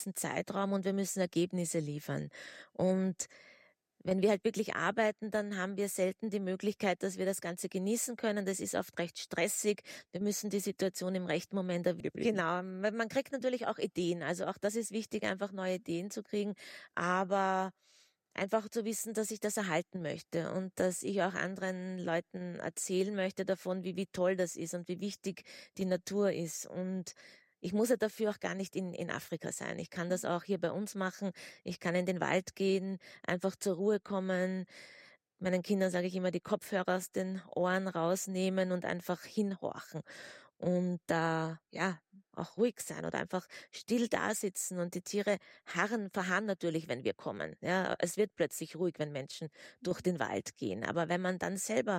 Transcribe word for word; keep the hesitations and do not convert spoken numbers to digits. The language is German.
Zeitraum und wir müssen Ergebnisse liefern. Und wenn wir halt wirklich arbeiten, dann haben wir selten die Möglichkeit, dass wir das Ganze genießen können. Das ist oft recht stressig. Wir müssen die Situation im rechten Moment erw Gewesen. genau, man man kriegt natürlich auch Ideen. Also, auch das ist wichtig, einfach neue Ideen zu kriegen, aber einfach zu wissen, dass ich das erhalten möchte und dass ich auch anderen Leuten erzählen möchte davon, wie wie toll das ist und wie wichtig die Natur ist. Und ich muss ja dafür auch gar nicht in in Afrika sein. Ich kann das auch hier bei uns machen. Ich kann in den Wald gehen, einfach zur Ruhe kommen. Meinen Kindern sage ich immer, die Kopfhörer aus den Ohren rausnehmen und einfach hinhorchen und da, ja, auch ruhig sein oder einfach still dasitzen und die Tiere harren verharren natürlich, wenn wir kommen, ja. Es wird plötzlich ruhig, wenn Menschen durch den Wald gehen, aber wenn man dann selber